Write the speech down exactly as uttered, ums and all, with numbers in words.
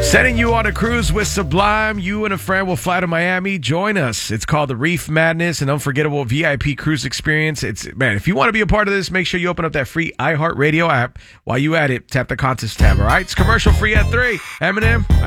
Sending you on a cruise with Sublime. You and a friend will fly to Miami. Join us. It's called the Reef Madness, an unforgettable V I P cruise experience. It's man, if you want to be a part of this, make sure you open up that free iHeartRadio app. While you at it, tap the contest tab. All right, it's commercial free at three. Eminem.